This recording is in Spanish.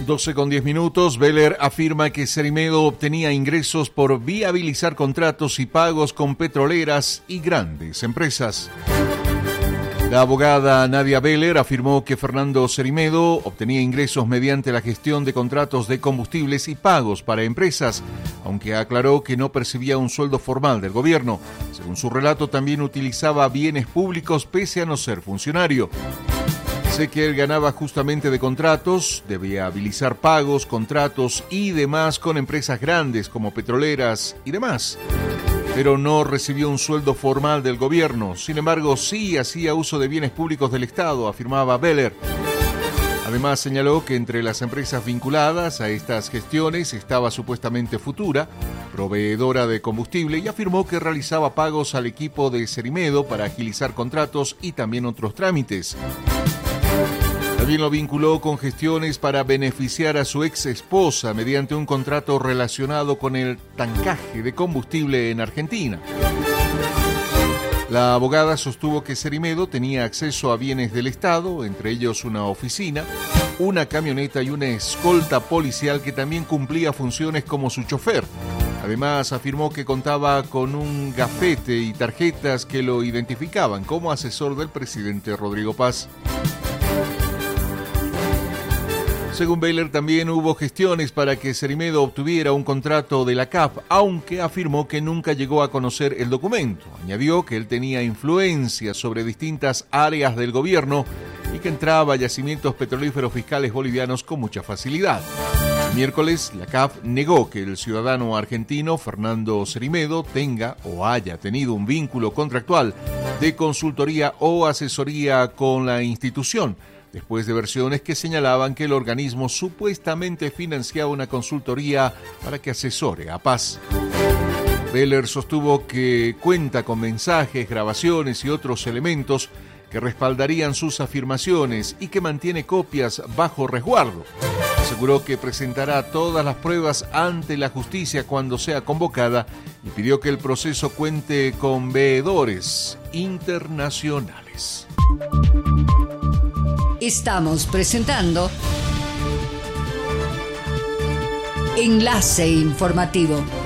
12:10. Beller afirma que Cerimedo obtenía ingresos por viabilizar contratos y pagos con petroleras y grandes empresas. La abogada Nadia Beller afirmó que Fernando Cerimedo obtenía ingresos mediante la gestión de contratos de combustibles y pagos para empresas, aunque aclaró que no percibía un sueldo formal del gobierno. Según su relato, también utilizaba bienes públicos pese a no ser funcionario. Sé que él ganaba justamente de contratos, de viabilizar pagos, contratos y demás con empresas grandes como petroleras y demás, pero no recibió un sueldo formal del gobierno. Sin embargo, sí hacía uso de bienes públicos del Estado, afirmaba Beller. Además, señaló que entre las empresas vinculadas a estas gestiones estaba supuestamente Futura, proveedora de combustible, y afirmó que realizaba pagos al equipo de Cerimedo para agilizar contratos y también otros trámites. También lo vinculó con gestiones para beneficiar a su ex esposa mediante un contrato relacionado con el tancaje de combustible en Argentina. La abogada sostuvo que Cerimedo tenía acceso a bienes del Estado, entre ellos una oficina, una camioneta y una escolta policial que también cumplía funciones como su chofer. Además, afirmó que contaba con un gafete y tarjetas que lo identificaban como asesor del presidente Rodrigo Paz. Según Beller, también hubo gestiones para que Cerimedo obtuviera un contrato de la CAF, aunque afirmó que nunca llegó a conocer el documento. Añadió que él tenía influencia sobre distintas áreas del gobierno y que entraba a yacimientos petrolíferos fiscales bolivianos con mucha facilidad. El miércoles, la CAF negó que el ciudadano argentino Fernando Cerimedo tenga o haya tenido un vínculo contractual de consultoría o asesoría con la institución, después de versiones que señalaban que el organismo supuestamente financiaba una consultoría para que asesore a Paz. Beller sostuvo que cuenta con mensajes, grabaciones y otros elementos que respaldarían sus afirmaciones y que mantiene copias bajo resguardo. Aseguró que presentará todas las pruebas ante la justicia cuando sea convocada y pidió que el proceso cuente con veedores internacionales. Estamos presentando Enlace Informativo.